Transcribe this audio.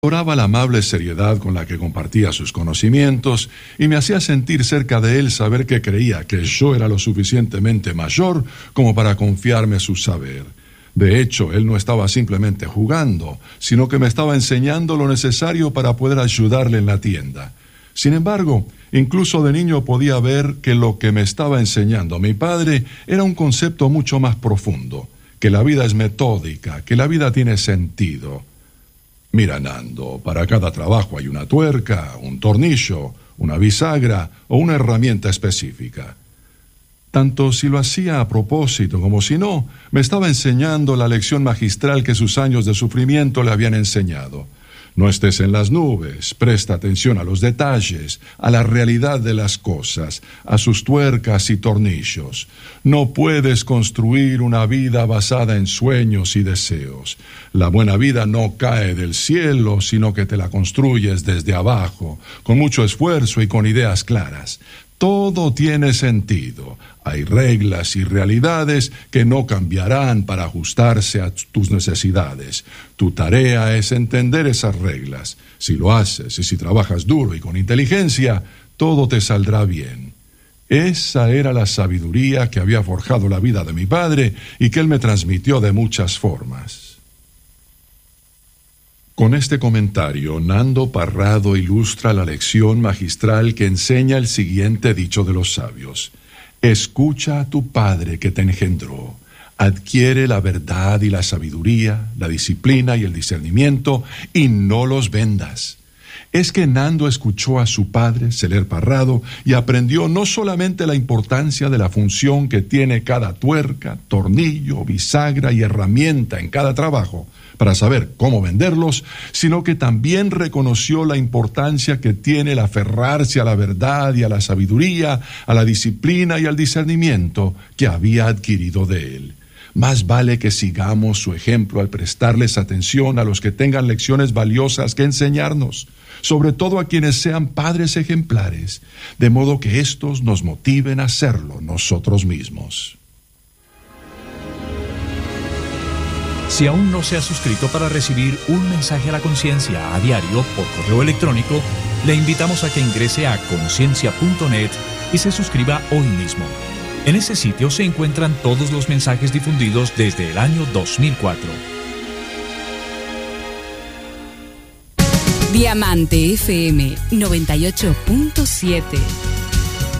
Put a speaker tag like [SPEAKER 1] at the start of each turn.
[SPEAKER 1] Adoraba la amable seriedad con la que compartía sus conocimientos y me hacía sentir cerca de él saber que creía que yo era lo suficientemente mayor como para confiarme su saber. De hecho, él no estaba simplemente jugando, sino que me estaba enseñando lo necesario para poder ayudarle en la tienda. Sin embargo, incluso de niño podía ver que lo que me estaba enseñando mi padre era un concepto mucho más profundo, que la vida es metódica, que la vida tiene sentido. Mira, Nando, para cada trabajo hay una tuerca, un tornillo, una bisagra o una herramienta específica. Tanto si lo hacía a propósito como si no, me estaba enseñando la lección magistral que sus años de sufrimiento le habían enseñado. No estés en las nubes, presta atención a los detalles, a la realidad de las cosas, a sus tuercas y tornillos. No puedes construir una vida basada en sueños y deseos. La buena vida no cae del cielo, sino que te la construyes desde abajo, con mucho esfuerzo y con ideas claras. Todo tiene sentido. Hay reglas y realidades que no cambiarán para ajustarse a tus necesidades. Tu tarea es entender esas reglas. Si lo haces y si trabajas duro y con inteligencia, todo te saldrá bien. Esa era la sabiduría que había forjado la vida de mi padre y que él me transmitió de muchas formas. Con este comentario, Nando Parrado ilustra la lección magistral que enseña el siguiente dicho de los sabios: escucha a tu padre que te engendró, adquiere la verdad y la sabiduría, la disciplina y el discernimiento, y no los vendas. Es que Nando escuchó a su padre, Seler Parrado, y aprendió no solamente la importancia de la función que tiene cada tuerca, tornillo, bisagra y herramienta en cada trabajo, para saber cómo venderlos, sino que también reconoció la importancia que tiene el aferrarse a la verdad y a la sabiduría, a la disciplina y al discernimiento que había adquirido de él. Más vale que sigamos su ejemplo al prestarles atención a los que tengan lecciones valiosas que enseñarnos, sobre todo a quienes sean padres ejemplares, de modo que éstos nos motiven a hacerlo nosotros mismos.
[SPEAKER 2] Si aún no se ha suscrito para recibir un mensaje a la conciencia a diario por correo electrónico, le invitamos a que ingrese a conciencia.net y se suscriba hoy mismo. En ese sitio se encuentran todos los mensajes difundidos desde el año 2004.
[SPEAKER 3] Diamante FM 98.7